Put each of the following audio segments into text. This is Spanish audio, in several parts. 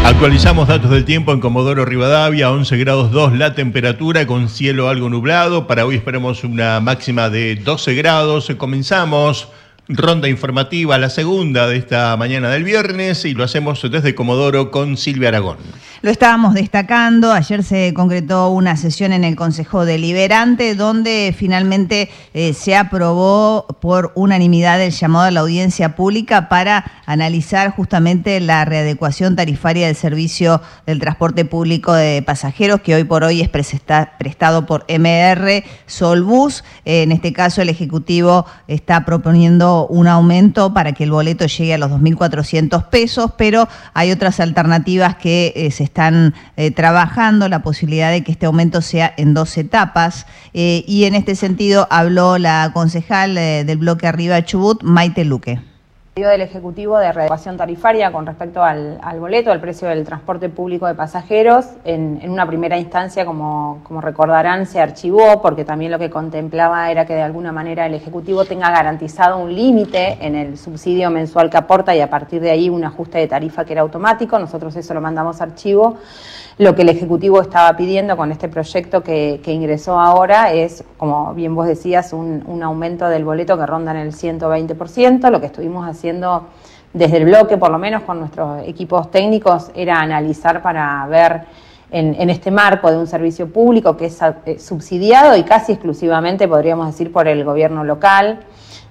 Actualizamos datos del tiempo en Comodoro Rivadavia, 11 grados 2 la temperatura con cielo algo nublado. Para hoy esperamos una máxima de 12 grados. Comenzamos ronda informativa, la segunda de esta mañana del viernes, y lo hacemos desde Comodoro con Silvia Aragón. Lo estábamos destacando, ayer se concretó una sesión en el Consejo Deliberante donde finalmente se aprobó por unanimidad el llamado a la audiencia pública para analizar justamente la readecuación tarifaria del servicio del transporte público de pasajeros, que hoy por hoy es prestado por MR Solbus. En este caso el Ejecutivo está proponiendo un aumento para que el boleto llegue a los 2.400 pesos, pero hay otras alternativas que se están trabajando, la posibilidad de que este aumento sea en 2 etapas, y en este sentido habló la concejal del bloque Arriba Chubut, Maite Luque. Del Ejecutivo de readecuación tarifaria con respecto al boleto, al precio del transporte público de pasajeros. En una primera instancia, como recordarán, se archivó porque también lo que contemplaba era que de alguna manera el Ejecutivo tenga garantizado un límite en el subsidio mensual que aporta y a partir de ahí un ajuste de tarifa que era automático. Nosotros eso lo mandamos a archivo. Lo que el Ejecutivo estaba pidiendo con este proyecto que ingresó ahora es, como bien vos decías, un aumento del boleto que ronda en el 120%. Lo que estuvimos haciendo desde el bloque, por lo menos con nuestros equipos técnicos, era analizar para ver en este marco de un servicio público que es subsidiado y casi exclusivamente, podríamos decir, por el gobierno local.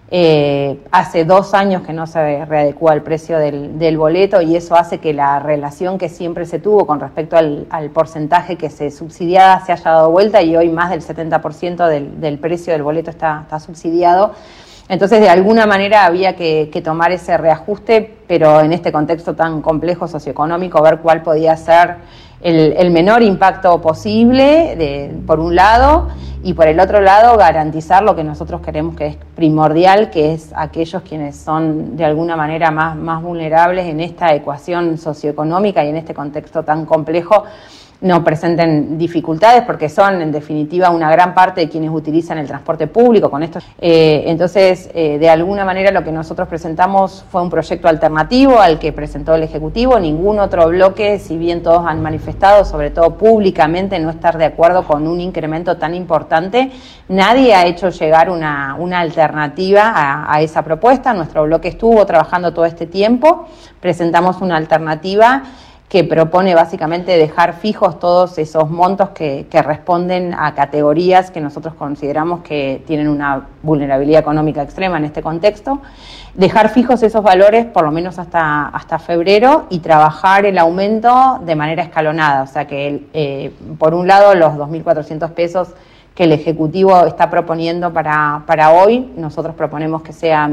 Hace 2 años que no se readecúa el precio del boleto y eso hace que la relación que siempre se tuvo con respecto al porcentaje que se subsidiaba se haya dado vuelta y hoy más del 70% del precio del boleto está subsidiado. Entonces, de alguna manera había que tomar ese reajuste, pero en este contexto tan complejo socioeconómico, ver cuál podía ser el menor impacto posible, por un lado, y por el otro lado garantizar lo que nosotros queremos que es primordial, que es aquellos quienes son de alguna manera más vulnerables en esta ecuación socioeconómica y en este contexto tan complejo, no presenten dificultades porque son en definitiva una gran parte de quienes utilizan el transporte público con esto. Entonces, de alguna manera lo que nosotros presentamos fue un proyecto alternativo al que presentó el Ejecutivo. Ningún otro bloque, si bien todos han manifestado, sobre todo públicamente, no estar de acuerdo con un incremento tan importante, nadie ha hecho llegar una alternativa a esa propuesta. Nuestro bloque estuvo trabajando todo este tiempo, presentamos una alternativa que propone básicamente dejar fijos todos esos montos que responden a categorías que nosotros consideramos que tienen una vulnerabilidad económica extrema en este contexto, dejar fijos esos valores por lo menos hasta febrero y trabajar el aumento de manera escalonada, o sea que por un lado los 2.400 pesos que el Ejecutivo está proponiendo para hoy, nosotros proponemos que sea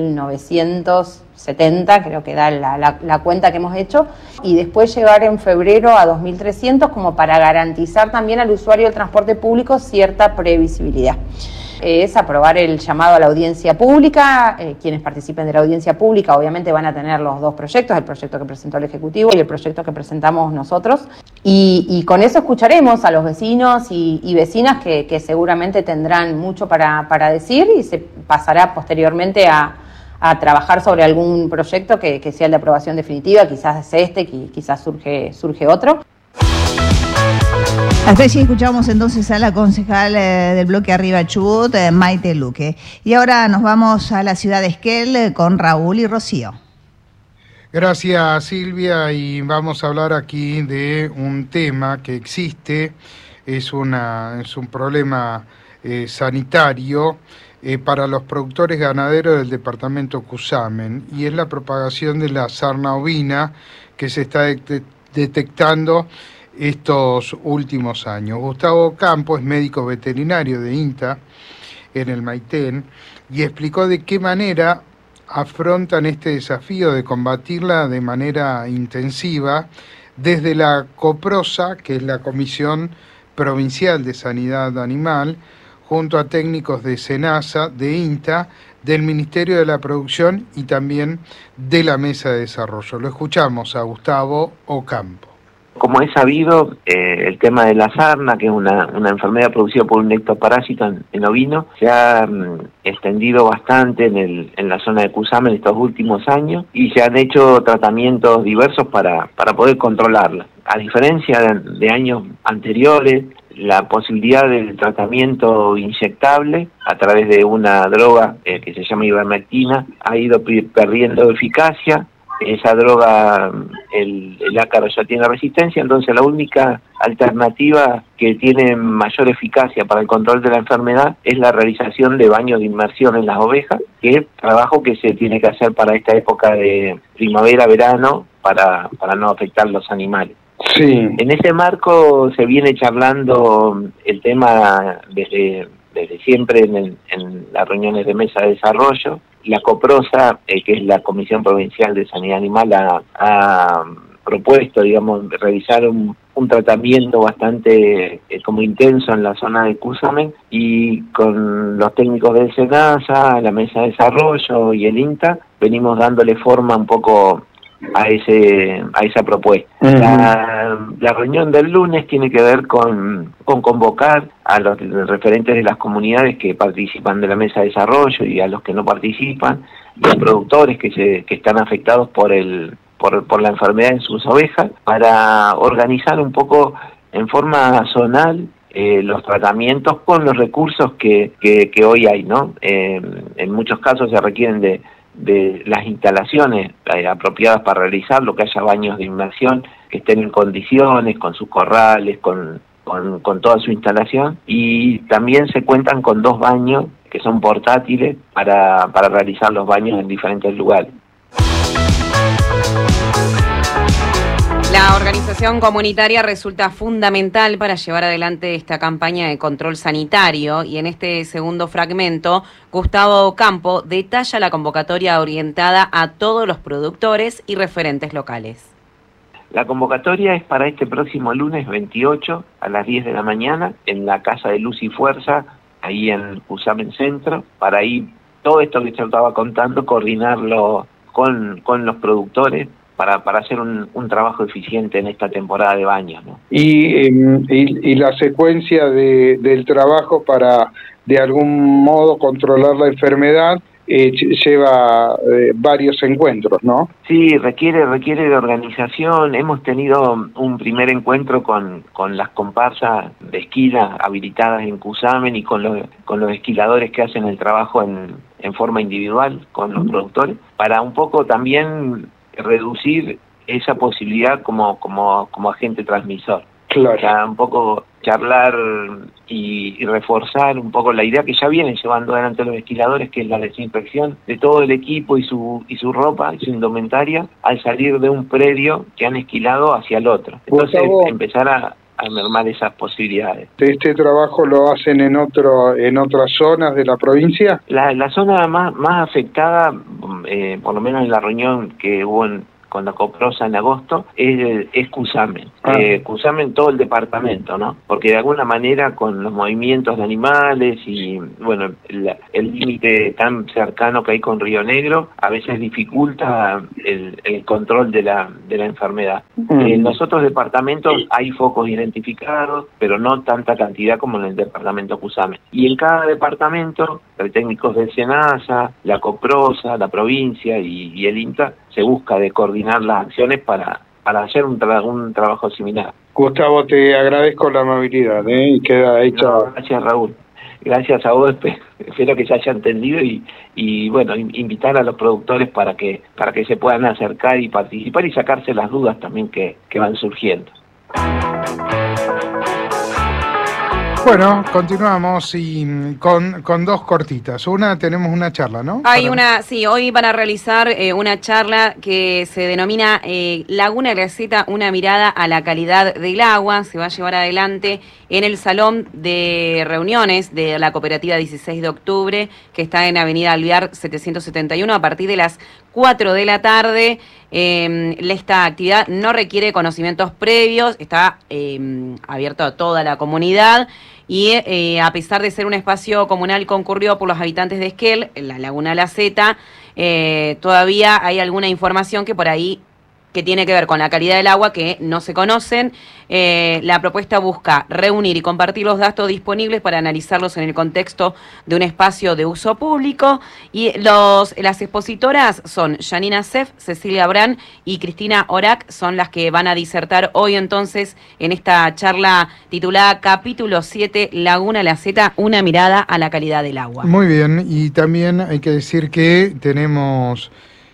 1.970, creo que da la cuenta que hemos hecho, y después llegar en febrero a 2.300 como para garantizar también al usuario del transporte público cierta previsibilidad. Es aprobar el llamado a la audiencia pública. Quienes participen de la audiencia pública obviamente van a tener los 2 proyectos, el proyecto que presentó el Ejecutivo y el proyecto que presentamos nosotros, y con eso escucharemos a los vecinos y vecinas que seguramente tendrán mucho para decir y se pasará posteriormente a trabajar sobre algún proyecto que sea el de aprobación definitiva, quizás es quizás surge otro. Hasta allí escuchamos entonces a la concejal del bloque Arriba Chubut, Maite Luque. Y ahora nos vamos a la ciudad de Esquel con Raúl y Rocío. Gracias, Silvia, y vamos a hablar aquí de un tema que existe, es un problema sanitario para los productores ganaderos del departamento Cusamen, y es la propagación de la sarna ovina que se está detectando estos últimos años. Gustavo Campo es médico veterinario de INTA en el Maitén y explicó de qué manera afrontan este desafío de combatirla de manera intensiva desde la COPROSA, que es la Comisión Provincial de Sanidad Animal, junto a técnicos de SENASA, de INTA, del Ministerio de la Producción y también de la Mesa de Desarrollo. Lo escuchamos a Gustavo Ocampo. Como es sabido, el tema de la sarna, que es una enfermedad producida por un ectoparásito en ovino, se ha extendido bastante en la zona de Cusamen en estos últimos años y se han hecho tratamientos diversos para poder controlarla. A diferencia de años anteriores, la posibilidad del tratamiento inyectable a través de una droga que se llama ivermectina ha ido perdiendo eficacia. Esa droga, el ácaro ya tiene resistencia, entonces la única alternativa que tiene mayor eficacia para el control de la enfermedad es la realización de baños de inmersión en las ovejas, que es trabajo que se tiene que hacer para esta época de primavera-verano para no afectar los animales. Sí. En ese marco se viene charlando el tema desde siempre en las reuniones de mesa de desarrollo. La COPROSA, que es la Comisión Provincial de Sanidad Animal, ha propuesto, digamos, realizar un tratamiento bastante como intenso en la zona de Cusamen, y con los técnicos del SENASA, la Mesa de Desarrollo y el INTA, venimos dándole forma un poco a esa propuesta. La reunión del lunes tiene que ver con convocar a los referentes de las comunidades que participan de la mesa de desarrollo y a los que no participan, los productores que están afectados por la enfermedad en sus ovejas, para organizar un poco en forma zonal los tratamientos con los recursos que hoy hay, ¿no? En muchos casos se requieren de las instalaciones apropiadas para realizarlo, que haya baños de inmersión que estén en condiciones, con sus corrales, con toda su instalación, y también se cuentan con 2 baños que son portátiles para realizar los baños en diferentes lugares. La organización comunitaria resulta fundamental para llevar adelante esta campaña de control sanitario, y en este segundo fragmento, Gustavo Campo detalla la convocatoria orientada a todos los productores y referentes locales. La convocatoria es para este próximo lunes 28 a las 10 de la mañana en la Casa de Luz y Fuerza, ahí en Cusamen Centro, para ahí todo esto que yo estaba contando, coordinarlo con los productores, para hacer un trabajo eficiente en esta temporada de baños, ¿no? Y la secuencia del trabajo para, de algún modo, controlar la enfermedad lleva varios encuentros, ¿no? Sí, requiere de organización. Hemos tenido un primer encuentro con las comparsas de esquila habilitadas en Cusamen y con los esquiladores que hacen el trabajo en forma individual con los productores, para un poco también reducir esa posibilidad como agente transmisor. Claro. O sea, un poco charlar y reforzar un poco la idea que ya vienen llevando adelante los esquiladores, que es la desinfección de todo el equipo y su ropa y su indumentaria al salir de un predio que han esquilado hacia el otro. Entonces empezar a mermar esas posibilidades. ¿Este trabajo lo hacen en otras zonas de la provincia? La zona más afectada, por lo menos en la reunión que hubo con la COPROSA en agosto, es Cusamen. Cusamen, todo el departamento, ¿no? Porque de alguna manera, con los movimientos de animales y, bueno, el límite tan cercano que hay con Río Negro, a veces dificulta el control de la enfermedad. En los otros departamentos hay focos identificados, pero no tanta cantidad como en el departamento Cusamen. Y en cada departamento, los técnicos del SENASA, la COPROSA, la provincia y el INTA, se busca de coordinar las acciones para hacer un trabajo similar. Gustavo, te agradezco la amabilidad, y queda hecha. No, gracias, Raúl. Gracias a vos, espero que se haya entendido y bueno, invitar a los productores para que se puedan acercar y participar y sacarse las dudas también que van surgiendo. Bueno, continuamos y con 2 cortitas. Tenemos una charla, ¿no? Sí, hoy van a realizar una charla que se denomina Laguna Graceta, una mirada a la calidad del agua. Se va a llevar adelante en el Salón de Reuniones de la Cooperativa 16 de Octubre, que está en Avenida Alvear 771, a partir de las 4 de la tarde. Esta actividad no requiere conocimientos previos, está abierto a toda la comunidad y a pesar de ser un espacio comunal concurrido por los habitantes de Esquel, en la Laguna La Zeta, todavía hay alguna información que por ahí que tiene que ver con la calidad del agua que no se conocen. La propuesta busca reunir y compartir los datos disponibles para analizarlos en el contexto de un espacio de uso público. Y las expositoras son Janina Sef, Cecilia Brand y Cristina Orac, son las que van a disertar hoy entonces en esta charla titulada Capítulo 7, Laguna La Zeta, una mirada a la calidad del agua. Muy bien, y también hay que decir que tenemos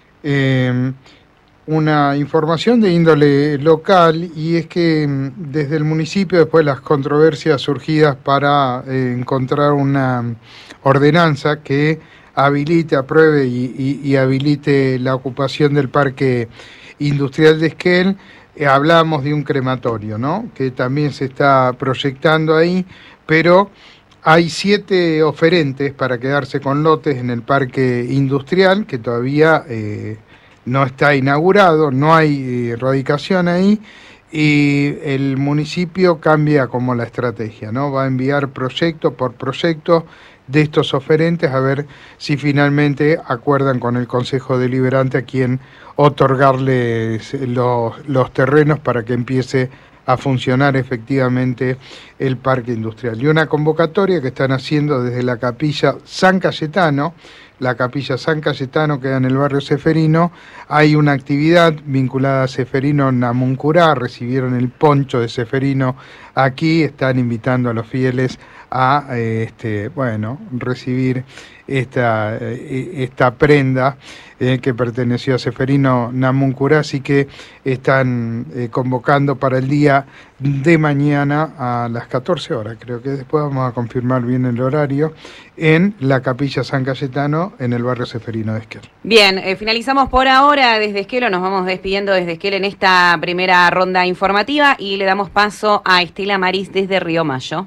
una información de índole local, y es que desde el municipio, después de las controversias surgidas para encontrar una ordenanza que habilite, apruebe y habilite la ocupación del Parque Industrial de Esquel, hablamos de un crematorio, ¿no?, que también se está proyectando ahí, pero hay 7 oferentes para quedarse con lotes en el Parque Industrial, que todavía no está inaugurado, no hay radicación ahí, y el municipio cambia como la estrategia, ¿no? Va a enviar proyecto por proyecto de estos oferentes a ver si finalmente acuerdan con el Consejo Deliberante a quien otorgarles los terrenos para que empiece a funcionar efectivamente el Parque Industrial. Y una convocatoria que están haciendo desde la Capilla San Cayetano. La Capilla San Cayetano queda en el barrio Ceferino. Hay una actividad vinculada a Ceferino Namuncurá, recibieron el poncho de Ceferino aquí, están invitando a los fieles a recibir esta prenda que perteneció a Ceferino Namuncurá, así que están convocando para el día de mañana a las 14 horas, creo que después vamos a confirmar bien el horario, en la Capilla San Cayetano, en el barrio Ceferino de Esquel. Bien, finalizamos por ahora desde Esquel, nos vamos despidiendo desde Esquel en esta primera ronda informativa y le damos paso a Estela Maris desde Río Mayo.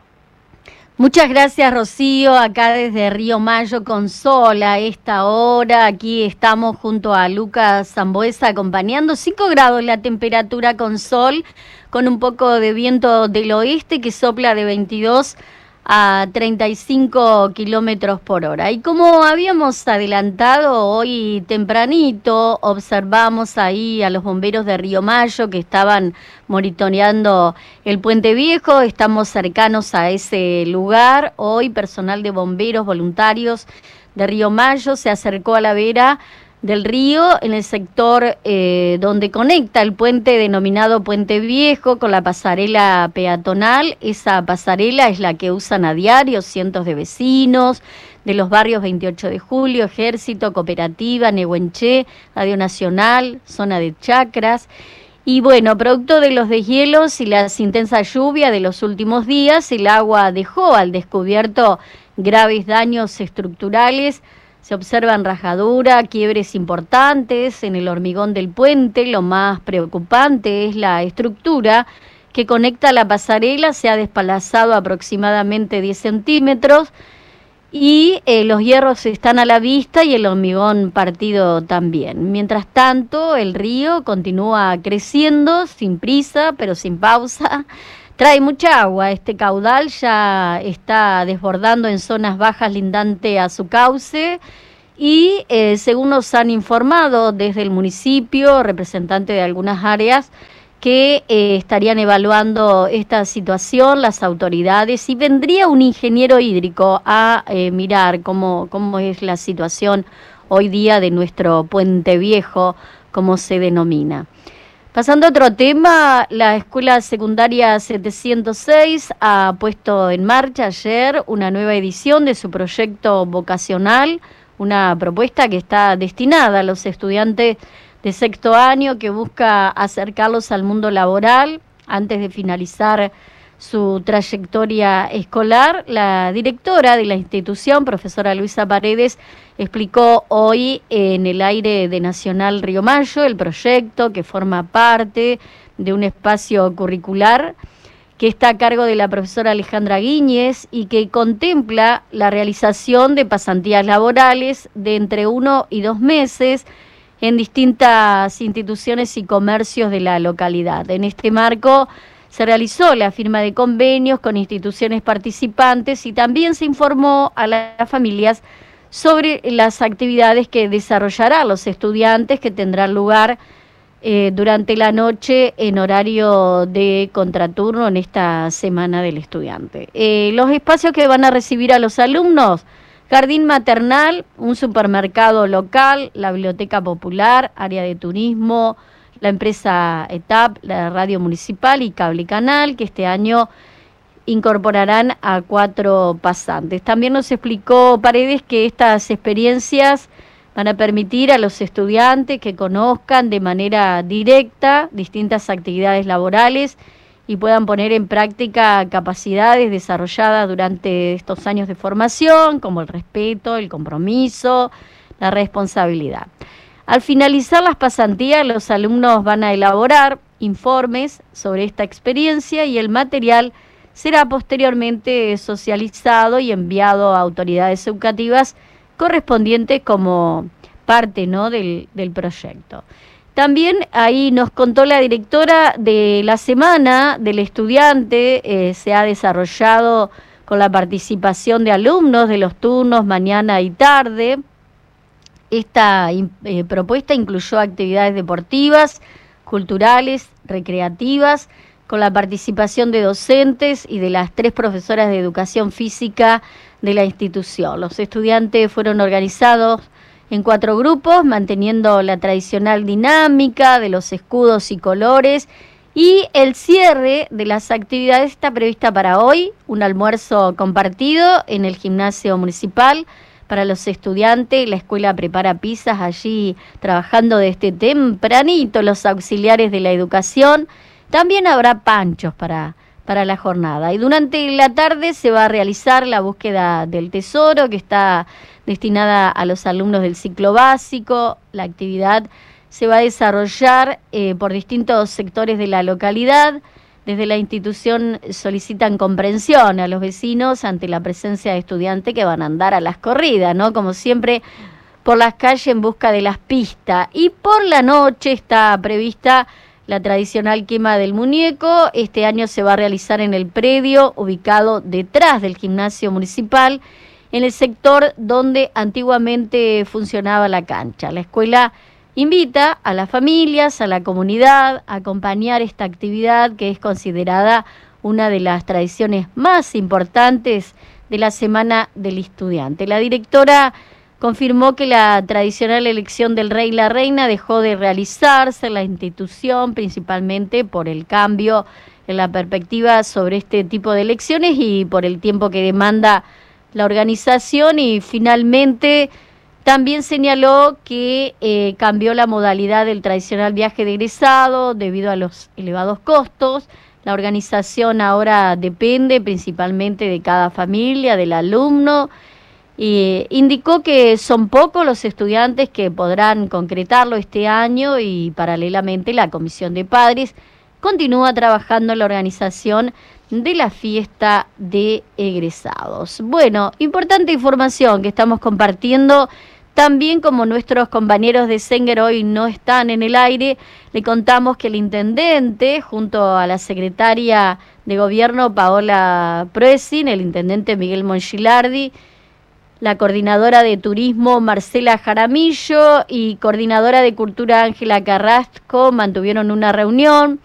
Muchas gracias, Rocío, acá desde Río Mayo con sol a esta hora. Aquí estamos junto a Lucas Zambuesa acompañando. 5 grados la temperatura con sol, con un poco de viento del oeste que sopla de 22 a 35 kilómetros por hora. Y como habíamos adelantado hoy tempranito, observamos ahí a los bomberos de Río Mayo que estaban monitoreando el Puente Viejo. Estamos cercanos a ese lugar. Hoy personal de bomberos voluntarios de Río Mayo se acercó a la vera del río en el sector donde conecta el puente denominado Puente Viejo con la pasarela peatonal. Esa pasarela es la que usan a diario cientos de vecinos de los barrios 28 de Julio, Ejército, Cooperativa, Nehuenché, Radio Nacional, zona de Chacras. Y bueno, producto de los deshielos y las intensas lluvias de los últimos días, el agua dejó al descubierto graves daños estructurales. Se observan rajaduras, quiebres importantes en el hormigón del puente. Lo más preocupante es la estructura que conecta la pasarela. Se ha desplazado aproximadamente 10 centímetros y los hierros están a la vista y el hormigón partido también. Mientras tanto, el río continúa creciendo sin prisa, pero sin pausa. Trae mucha agua, este caudal ya está desbordando en zonas bajas lindante a su cauce y según nos han informado desde el municipio, representantes de algunas áreas, que estarían evaluando esta situación, las autoridades, y vendría un ingeniero hídrico a mirar cómo es la situación hoy día de nuestro Puente Viejo, como se denomina. Pasando a otro tema, la Escuela Secundaria 706 ha puesto en marcha ayer una nueva edición de su proyecto vocacional, una propuesta que está destinada a los estudiantes de sexto año que busca acercarlos al mundo laboral antes de finalizar su trayectoria escolar. La directora de la institución, profesora Luisa Paredes, explicó hoy en el aire de Nacional Río Mayo el proyecto que forma parte de un espacio curricular que está a cargo de la profesora Alejandra Guíñez y que contempla la realización de pasantías laborales de entre 1 y 2 meses en distintas instituciones y comercios de la localidad. En este marco se realizó la firma de convenios con instituciones participantes y también se informó a las familias sobre las actividades que desarrollarán los estudiantes que tendrán lugar durante la noche en horario de contraturno en esta Semana del Estudiante. Los espacios que van a recibir a los alumnos: jardín maternal, un supermercado local, la biblioteca popular, área de turismo, la empresa ETAP, la radio municipal y cable y canal, que este año incorporarán a 4 pasantes. También nos explicó Paredes que estas experiencias van a permitir a los estudiantes que conozcan de manera directa distintas actividades laborales y puedan poner en práctica capacidades desarrolladas durante estos años de formación, como el respeto, el compromiso, la responsabilidad. Al finalizar las pasantías, los alumnos van a elaborar informes sobre esta experiencia y el material será posteriormente socializado y enviado a autoridades educativas correspondientes como parte, ¿no?, del proyecto. También ahí nos contó la directora de la Semana del Estudiante, se ha desarrollado con la participación de alumnos de los turnos mañana y tarde. Esta propuesta incluyó actividades deportivas, culturales, recreativas, con la participación de docentes y de las 3 profesoras de educación física de la institución. Los estudiantes fueron organizados en 4 grupos, manteniendo la tradicional dinámica de los escudos y colores, y el cierre de las actividades está prevista para hoy, un almuerzo compartido en el gimnasio municipal para los estudiantes. La escuela prepara pizzas allí, trabajando desde tempranito los auxiliares de la educación. También habrá panchos para la jornada. Y durante la tarde se va a realizar la búsqueda del tesoro, que está destinada a los alumnos del ciclo básico. La actividad se va a desarrollar por distintos sectores de la localidad. Desde la institución solicitan comprensión a los vecinos ante la presencia de estudiantes que van a andar a las corridas, ¿no? Como siempre, por las calles en busca de las pistas. Y por la noche está prevista la tradicional quema del muñeco. Este año se va a realizar en el predio ubicado detrás del gimnasio municipal, en el sector donde antiguamente funcionaba la cancha. La escuela invita a las familias, a la comunidad, a acompañar esta actividad que es considerada una de las tradiciones más importantes de la Semana del Estudiante. La directora confirmó que la tradicional elección del rey y la reina dejó de realizarse en la institución, principalmente por el cambio en la perspectiva sobre este tipo de elecciones y por el tiempo que demanda la organización. Y finalmente también señaló que cambió la modalidad del tradicional viaje de egresado debido a los elevados costos. La organización ahora depende principalmente de cada familia, del alumno. Y indicó que son pocos los estudiantes que podrán concretarlo este año y paralelamente la Comisión de Padres continúa trabajando en la organización de la fiesta de egresados. Bueno, importante información que estamos compartiendo. También, como nuestros compañeros de Senguer hoy no están en el aire, le contamos que el intendente, junto a la secretaria de Gobierno Paola Proesin, el intendente Miguel Mongilardi, la coordinadora de turismo Marcela Jaramillo y coordinadora de cultura Ángela Carrasco mantuvieron una reunión